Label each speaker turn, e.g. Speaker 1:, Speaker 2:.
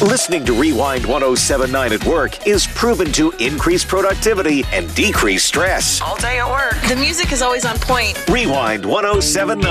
Speaker 1: Listening to Rewind 1079 at work is proven to increase productivity and decrease stress.
Speaker 2: All day at work. The music is always on point.
Speaker 1: Rewind 1079.